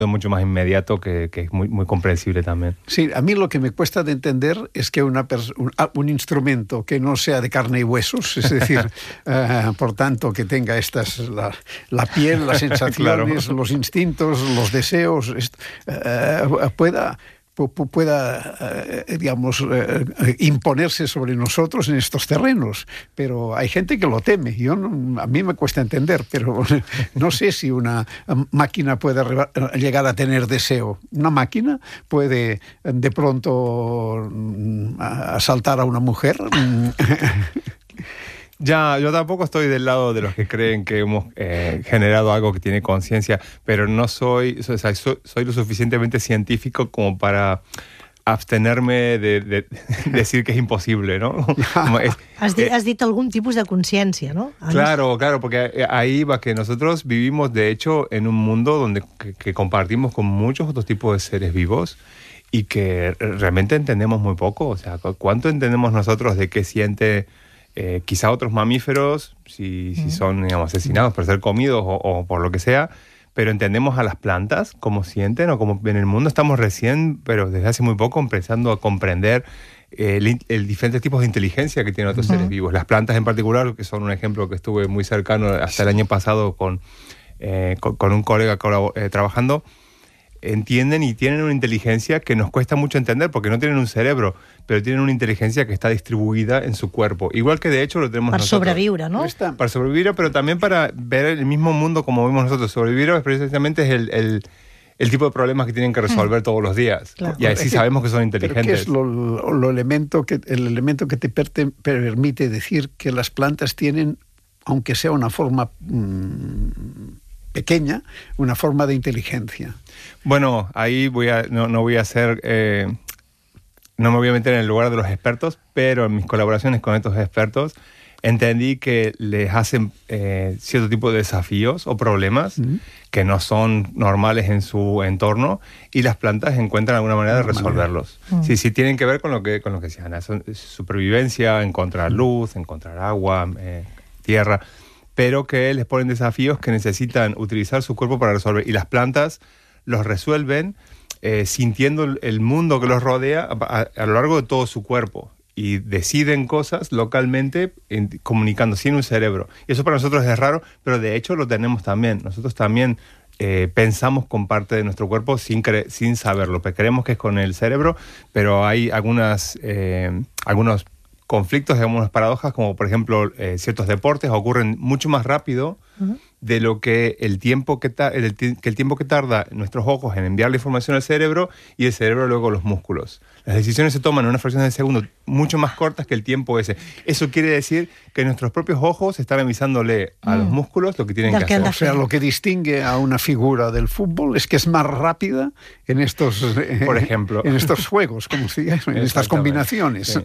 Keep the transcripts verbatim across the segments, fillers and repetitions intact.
mucho más inmediato que, que es muy, muy comprensible también. Sí, a mí lo que me cuesta de entender es que una pers- un, un instrumento que no sea de carne y huesos, es decir, uh, por tanto, que tenga estas, la, la piel, las sensaciones, claro, los instintos, los deseos, est- uh, pueda... pueda, eh, digamos, eh, imponerse sobre nosotros en estos terrenos. Pero hay gente que lo teme. Yo no, a mí me cuesta entender, pero no sé si una máquina puede llegar a tener deseo. Una máquina puede de pronto asaltar a una mujer. Ya, yo tampoco estoy del lado de los que creen que hemos eh, generado algo que tiene conciencia, pero no soy, o sea, soy, soy lo suficientemente científico como para abstenerme de, de, de decir que es imposible, ¿no? Es, has, dit, eh, has dit algún tipus de conciencia, ¿no? Claro, claro, porque ahí va que nosotros vivimos, de hecho, en un mundo donde que, que compartimos con muchos otros tipos de seres vivos y que realmente entendemos muy poco. O sea, ¿cuánto entendemos nosotros de qué siente... Eh, quizá otros mamíferos, si, si son, digamos, asesinados por ser comidos o, o por lo que sea, pero entendemos a las plantas, cómo sienten o cómo ven el mundo. Estamos recién, pero desde hace muy poco, empezando a comprender eh, el, el diferentes tipos de inteligencia que tienen otros uh-huh. seres vivos. Las plantas en particular, que son un ejemplo que estuve muy cercano hasta el año pasado con, eh, con, con un colega eh, trabajando, entienden y tienen una inteligencia que nos cuesta mucho entender porque no tienen un cerebro, pero tienen una inteligencia que está distribuida en su cuerpo. Igual que de hecho lo tenemos para nosotros. Para sobrevivir, ¿no? Para sobrevivir, pero también para ver el mismo mundo como vemos nosotros. Sobrevivir precisamente es el, el, el tipo de problemas que tienen que resolver hmm. todos los días. Claro. Y así sabemos que son inteligentes. ¿Qué es lo, lo, lo elemento que, el elemento que te per- permite decir que las plantas tienen, aunque sea una forma... Mmm, pequeña, una forma de inteligencia? Bueno, ahí voy a, no, no voy a hacer, eh, no me voy a meter en el lugar de los expertos, pero en mis colaboraciones con estos expertos entendí que les hacen eh, cierto tipo de desafíos o problemas uh-huh. que no son normales en su entorno y las plantas encuentran alguna manera de resolverlos. Uh-huh. Sí, sí tienen que ver con lo que, con lo que decía Ana, supervivencia, encontrar luz, encontrar agua, eh, tierra, pero que les ponen desafíos que necesitan utilizar su cuerpo para resolver. Y las plantas los resuelven eh, sintiendo el mundo que los rodea a, a, a lo largo de todo su cuerpo. Y deciden cosas localmente en, comunicando sin un cerebro. Y eso para nosotros es raro, pero de hecho lo tenemos también. Nosotros también eh, pensamos con parte de nuestro cuerpo sin, cre- sin saberlo. Creemos que es con el cerebro, pero hay algunas, eh, algunos conflictos, algunas paradojas, como por ejemplo eh, ciertos deportes ocurren mucho más rápido uh-huh. de lo que el tiempo que, ta- el, que el tiempo que tarda nuestros ojos en enviar la información al cerebro y el cerebro luego los músculos. Las decisiones se toman en una fracción de segundo mucho más cortas que el tiempo ese. Eso quiere decir que nuestros propios ojos están avisándole a mm. los músculos lo que tienen que, que hacer. O sea, lo que distingue a una figura del fútbol es que es más rápida en estos, por ejemplo, en estos juegos, como se diga, en estas combinaciones. Sí,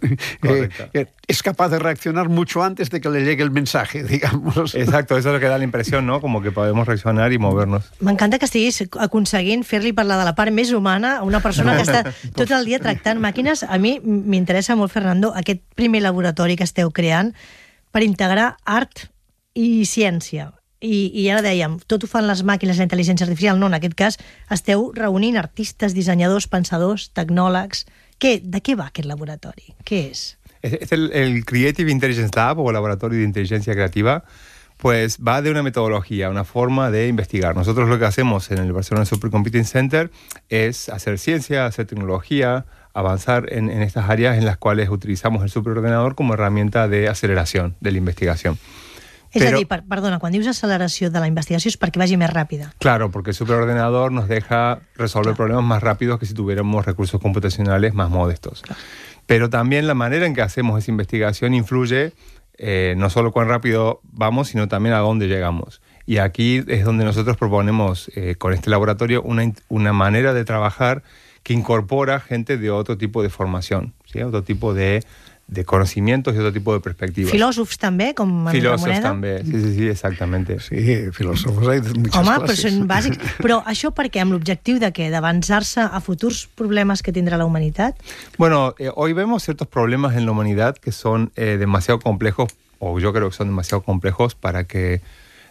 eh, es capaz de reaccionar mucho antes de que le llegue el mensaje, digamos. Exacto, eso es lo que da la impressió, ¿no? Como que podemos reaccionar i mover-nos. M'encanta que estiguis aconseguint fer-li parlar de la part més humana a una persona que està tot el dia tractant màquines. A mi m'interessa molt, Fernando, aquest primer laboratori que esteu creant per integrar art i ciència. I, i ara dèiem, tot ho fan les màquines, la intel·ligència artificial, no, en aquest cas esteu reunint artistes, dissenyadors, pensadors, tecnòlegs. Què, de què va aquest laboratori? Què és? Es el, el Creative Intelligence Lab o Laboratorio de Inteligencia Creativa, pues va de una metodología, una forma de investigar. Nosotros lo que hacemos en el Barcelona Supercomputing Center es hacer ciencia, hacer tecnología, avanzar en, en estas áreas en las cuales utilizamos el superordenador como herramienta de aceleración de la investigación. És Pero, a dir, per, perdona, quan dius acceleració de la investigació és perquè vagi més ràpida. Claro, porque el superordenador nos deja resolver claro. problemas más rápidos que si tuviéramos recursos computacionales más modestos. Claro. Pero también la manera en que hacemos esa investigación influye eh, no solo cuán rápido vamos, sino también a dónde llegamos. Y aquí es donde nosotros proponemos eh, con este laboratorio una, una manera de trabajar que incorpora gente de otro tipo de formación, ¿sí? Otro tipo de, de conocimientos y otro tipo de perspectivas. Filòsofs també, com en Filòsofs Ramoneda? també, sí, sí, sí, exactamente. Sí, filòsofs hay de muchas Home, clases. però són bàsics. Però això per què? Amb l'objectiu de què? D'avançar-se a futurs problemes que tindrà la humanitat? Bueno, eh, hoy vemos ciertos problemas en la humanidad que son eh, demasiado complejos, o yo creo que son demasiado complejos para que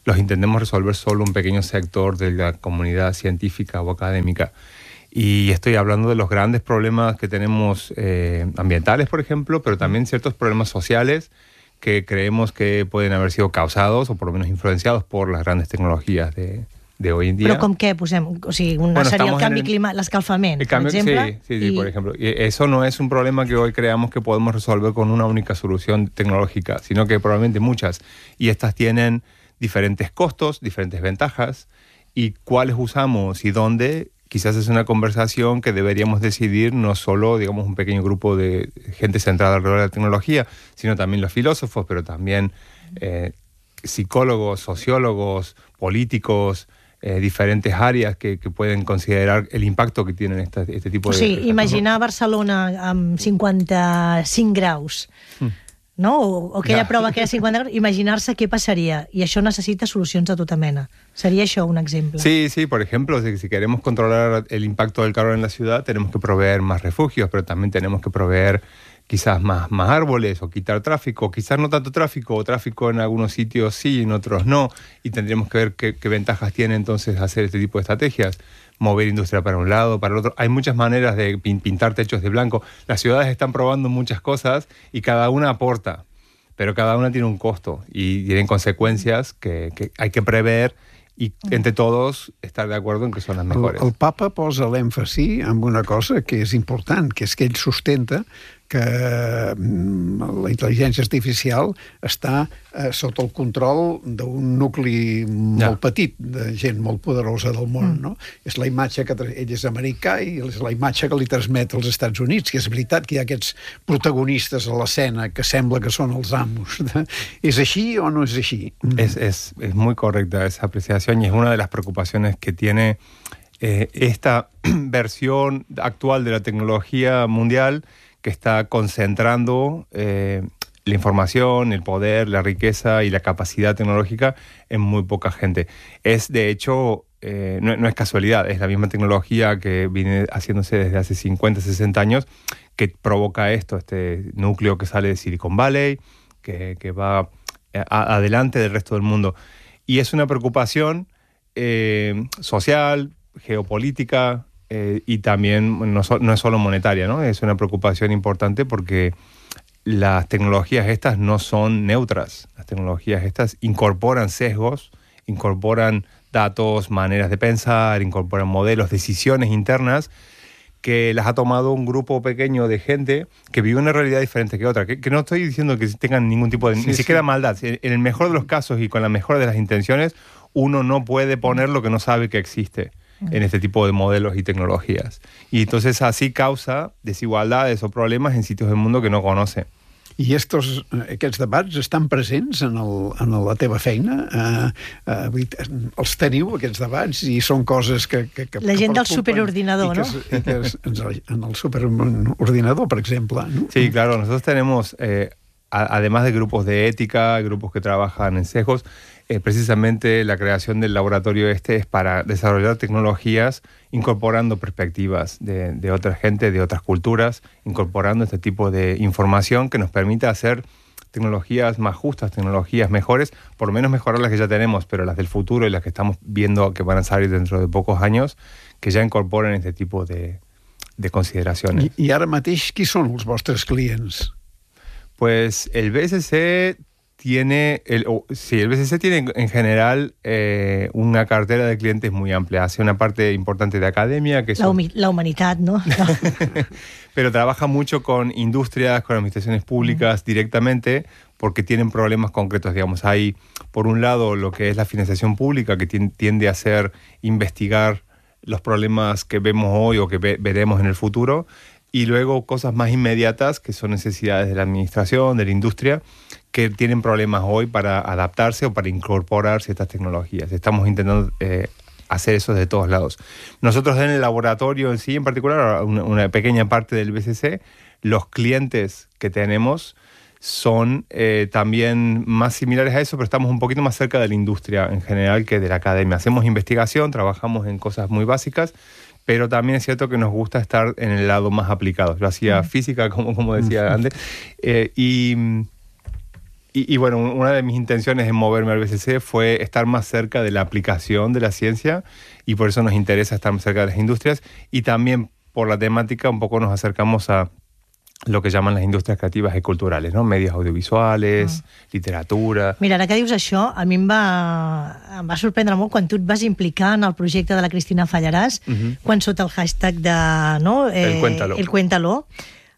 los intentemos resolver solo un pequeño sector de la comunidad científica o académica. Y estoy hablando de los grandes problemas que tenemos eh, ambientales, por ejemplo, pero también ciertos problemas sociales que creemos que pueden haber sido causados o por lo menos influenciados por las grandes tecnologías de, de hoy en día. Però com què posem? O sigui, una Bueno, seria el estamos canvi en el- climàtic, l'escalfament, El per cambio, exemple. sí, sí, sí, i- por ejemplo. Y eso no es un problema que hoy creamos que podemos resolver con una única solución tecnológica, sino que probablemente muchas. Y estas tienen diferentes costos, diferentes ventajas, y cuáles usamos y dónde, quizás es una conversación que deberíamos decidir no solo, digamos, un pequeño grupo de gente centrada alrededor de la tecnología, sino también los filósofos, pero también eh, psicólogos, sociólogos, políticos, eh, diferentes áreas que, que pueden considerar el impacto que tienen esta, este tipo O de... sigui, de- imaginar Barcelona amb cinquanta-cinc graus, no? O, o aquella Ja. prova que era cinquanta graus, imaginar-se què passaria. I això necessita solucions de tota mena. Seria això un exemple. Sí, sí, por ejemplo, si, si queremos controlar el impacto del calor en la ciudad, tenemos que proveer más refugios, pero también tenemos que proveer quizás más, más árboles o quitar tráfico, quizás no tanto tráfico, o tráfico en algunos sitios sí, en otros no, y tendríamos que ver qué, qué ventajas tiene entonces hacer este tipo de estrategias, mover industria para un lado, para el otro. Hay muchas maneras de pin- pintar techos de blanco. Las ciudades están probando muchas cosas y cada una aporta, pero cada una tiene un costo y tienen consecuencias que, que hay que prever i entre todos estar de acuerdo en que són les mejores. El, el papa posa l'èmfasi en una cosa que és important, que és que ell sustenta que mm, la intel·ligència artificial està eh, sota el control d'un nucli molt Ja. petit, de gent molt poderosa del món, Mm. no? És la imatge que... tra- Ell és americà i és la imatge que li transmet als Estats Units, que és veritat que hi ha aquests protagonistes a l'escena que sembla que són els amos. És així o no és així? Es, es, es muy correcta esa apreciación y es una de las preocupaciones que tiene eh, esta versión actual de la tecnología mundial que está concentrando eh, la información, el poder, la riqueza y la capacidad tecnológica en muy poca gente. Es, de hecho, eh, no, no es casualidad, es la misma tecnología que viene haciéndose desde hace cincuenta, sesenta años que provoca esto, este núcleo que sale de Silicon Valley, que, que va a, adelante del resto del mundo. Y es una preocupación eh, social, geopolítica, eh, y también no, so, no es solo monetaria, ¿no? Es una preocupación importante porque las tecnologías estas no son neutras. Las tecnologías estas incorporan sesgos, incorporan datos, maneras de pensar, incorporan modelos, decisiones internas que las ha tomado un grupo pequeño de gente que vive una realidad diferente que otra. Que, que no estoy diciendo que tengan ningún tipo de... Sí, ni sí. siquiera maldad. En, en el mejor de los casos y con la mejor de las intenciones, uno no puede poner lo que no sabe que existe en este tipo de modelos y tecnologías. Y entonces así causa desigualdades o problemas en sitios del mundo que no conoce. I estos, aquests debats estan presents en, el, en la teva feina? Eh, eh, vull dir, els teniu, aquests debats, i són coses que... que, que La gent que del superordinador, i que, ¿no? I que es, en el superordinador, per exemple. ¿no? Sí, claro. Nosotros tenemos, eh, a, además de grupos de ética, grupos que trabajan en sesgos, eh, precisamente la creación del laboratorio este es para desarrollar tecnologías incorporando perspectivas de, de otra gente, de otras culturas, incorporando este tipo de información que nos permita hacer tecnologías más justas, tecnologías mejores, por lo menos mejorar las que ya tenemos, pero las del futuro y las que estamos viendo que van a salir dentro de pocos años, que ya incorporen este tipo de, de consideraciones. I, I ara mateix, qui són els vostres clients? Pues el B S C tiene, el, oh, sí, el B S C tiene en general eh, una cartera de clientes muy amplia. Hace una parte importante de academia, que La, son, humi- la humanitat, no? no. pero trabaja mucho con industrias, con administraciones públicas mm. directamente, porque tienen problemas concretos. Digamos, hay, por un lado, lo que es la financiación pública, que tien- tiende a hacer investigar los problemas que vemos hoy o que ve- veremos en el futuro, y luego cosas más inmediatas, que son necesidades de la administración, de la industria, que tienen problemas hoy para adaptarse o para incorporarse a estas tecnologías. Estamos intentando eh, hacer eso de todos lados. Nosotros en el laboratorio en sí, en particular, una, una pequeña parte del B S C, los clientes que tenemos son eh, también más similares a eso, pero estamos un poquito más cerca de la industria en general que de la academia. Hacemos investigación, trabajamos en cosas muy básicas, pero también es cierto que nos gusta estar en el lado más aplicado. Yo hacía mm. física, como, como decía mm. antes, eh, y, y, y bueno, una de mis intenciones en moverme al B C C fue estar más cerca de la aplicación de la ciencia, y por eso nos interesa estar más cerca de las industrias, y también por la temática un poco nos acercamos a lo que llaman las industrias creativas y culturales, ¿no? Medios audiovisuales, ah. literatura... Mira, ara que dius això, a mi em va, em va sorprendre molt quan tu et vas implicar en el projecte de la Cristina Fallarás, uh-huh. quan sota el hashtag de... No, eh, el Cuéntalo. El Cuéntalo.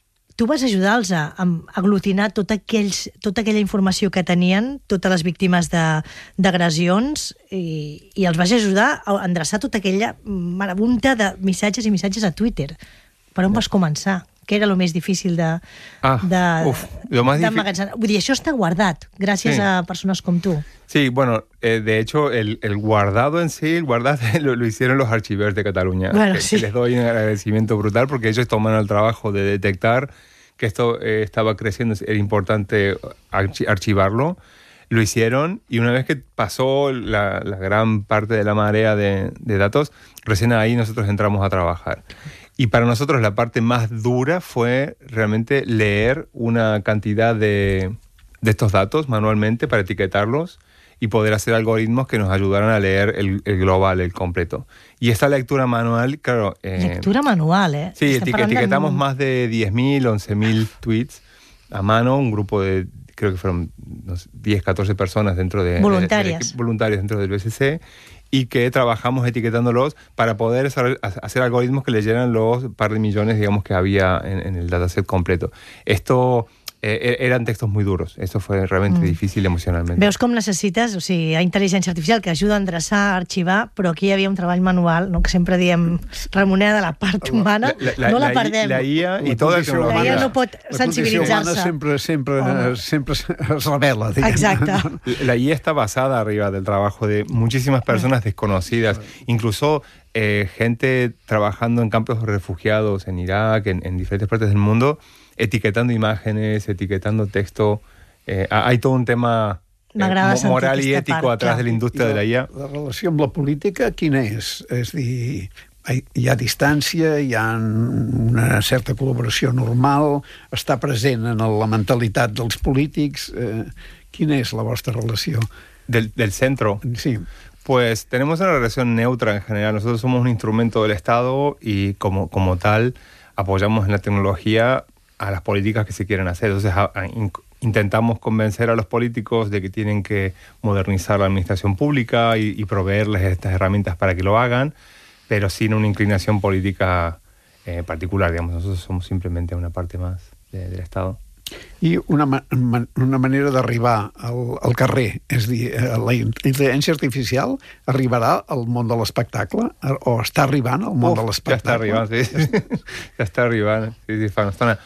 Tu vas ajudar-los a, a aglutinar tot aquells, tota aquella informació que tenien, totes les víctimes d'agressions, i, i els vas ajudar a endreçar tota aquella marabunta de missatges i missatges a Twitter. Per on vas començar? Què era el més difícil de, ah, de, uf, lo más d'emmagatzemar? Vull dir, això està guardat gràcies sí. a persones com tu. Sí, bueno, eh, de hecho, el, el guardado en sí, el guardado lo, lo hicieron los archivers de Cataluña. Bueno, que, sí. que les doy un agradecimiento brutal porque ellos toman el trabajo de detectar que esto eh, estaba creciendo, era importante archi archivarlo. Lo hicieron, y una vez que pasó la, la gran parte de la marea de, de datos, recién ahí nosotros entramos a trabajar. Y para nosotros la parte más dura fue realmente leer una cantidad de, de estos datos manualmente para etiquetarlos y poder hacer algoritmos que nos ayudaran a leer el, el global, el completo. Y esta lectura manual, claro... Eh, lectura manual, ¿eh? Sí, eti etiquetamos de... más de diez mil, once mil tweets a mano, un grupo de, creo que fueron no sé, diez, catorce personas dentro de... Voluntarias. De, de, voluntarios dentro del B C C, y que trabajamos etiquetándolos para poder hacer algoritmos que leyeran los par de millones, digamos, que había en, en el dataset completo. Esto... Eh, eren textos muy duros. Eso fue realmente mm. difícil emocionalment. Veus com necessites, o sigui, hi ha intel·ligència artificial que ajuda a endreçar, a arxivar, però aquí hi havia un treball manual, no? Que sempre diem remunera de la part humana, la, la, no la, la perdem. La I A i tota la tecnologia. La I A no pot sensibilitzar-se. Sempre, sempre, oh. sempre es revela. Diguem. Exacte. La I A está basada arriba del trabajo de muchísimas personas desconocidas, incluso eh, gente trabajando en campos de refugiados en Irak, en, en diferentes partes del mundo, etiquetando imágenes, etiquetando texto. Eh, hay todo un tema eh, moral i ètic part, atrás clar. de la indústria I de la I A. La relació amb la política, quina és? És dir, hi ha distància, hi ha una certa col·laboració normal, està present en la mentalitat dels polítics. Eh, quina és la vostra relació? Del, del centro. Sí. Pues tenemos una relación neutra en general. Nosotros somos un instrumento del Estado y como, como tal apoyamos en la tecnología a las políticas que se quieren hacer. Entonces a, a, in, intentamos convencer a los políticos de que tienen que modernizar la administración pública y, y proveerles estas herramientas para que lo hagan, pero sin una inclinación política eh, particular. Digamos, nosotros somos simplemente una parte más de, del Estado. I una, man, una manera d'arribar al, al carrer, és dir, la intel·ligència artificial arribarà al món de l'espectacle o està arribant al món Uf, de l'espectacle? Ja està arribant, sí. Ya está arribant, sí, sí, Fanostona,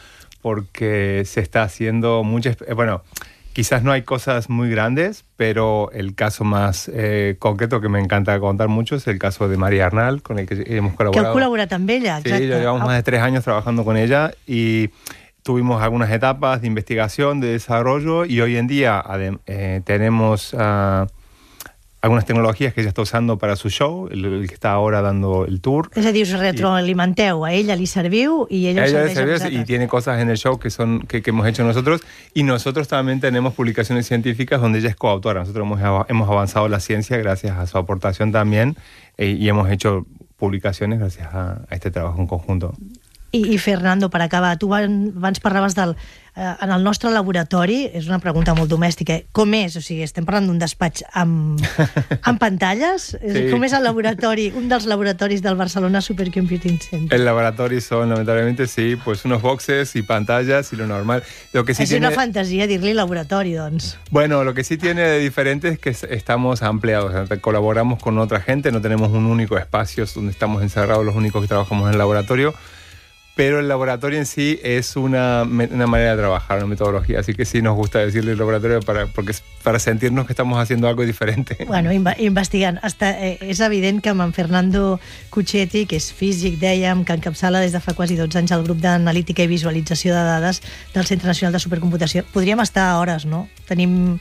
porque se está haciendo muchas... Bueno, quizás no hay cosas muy grandes, pero el caso más eh, concreto que me encanta contar mucho es el caso de María Arnal, con el que hemos colaborado. Que heu col·laborat amb ella, exacte. Sí, llevamos más de tres años trabajando con ella y tuvimos algunas etapas de investigación, de desarrollo, y hoy en día eh, tenemos uh, algunas tecnologías que ella está usando para su show, el, el que está ahora dando el tour. És a dir, us retroalimenteu, a ella li serviu i ella, ella us serveix a vosaltres. Y tiene cosas en el show que, son, que, que hemos hecho nosotros, y nosotros también tenemos publicaciones científicas donde ella es coautora. Nosotros hemos, hemos avanzado la ciencia gracias a su aportación también, eh, y hemos hecho publicaciones gracias a, a este trabajo en conjunto. I, I Fernando, per acabar, tu abans parlaves del... Eh, en el nostre laboratori, és una pregunta molt domèstica, com és? O sigui, estem parlant d'un despatx amb, amb pantalles? Sí. Com és el laboratori, un dels laboratoris del Barcelona Supercomputing Center? El laboratorio son, lamentablemente, sí, pues unos boxes y pantallas y lo normal. Lo que sí és tiene... una fantasia dir-li laboratori, doncs. Bueno, lo que sí tiene de diferente es que estamos ampliados, o sea, colaboramos con otra gente, no tenemos un único espacio donde estamos encerrados los únicos que trabajamos en el laboratorio, pero el laboratorio en sí es una, una manera de trabajar, una metodología, así que sí nos gusta decirle el laboratorio para, porque es para sentirnos que estamos haciendo algo diferente. Bueno, investigant. Hasta, eh, és evident que amb en Fernando Cucchetti, que és físic, dèiem, que encapçala des de fa quasi dotze anys el grup d'analítica i visualització de dades del Centre Nacional de Supercomputació, podríem estar hores, no? Tenim...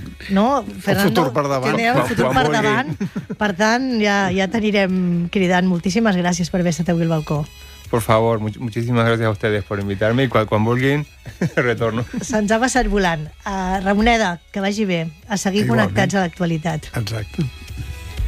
No, el Fernando? futur per davant. Tenim el futur per davant. Per tant, ja, ja t'anirem cridant. Moltíssimes gràcies per haver estat avui al balcó. Por favor, much muchísimas gracias a ustedes por invitarme y quan, quan vulguin, retorno. Se'ns ha passat volant. Uh, Ramoneda, que vagi bé. A seguir Igualment. connectats a l'actualitat. Exacte.